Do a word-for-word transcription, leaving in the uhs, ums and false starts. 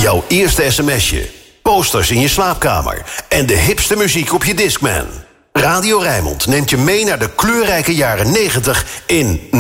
Jouw eerste sms'je, posters in je slaapkamer en de hipste muziek op je Discman. Radio Rijnmond neemt je mee naar de kleurrijke jaren negentig in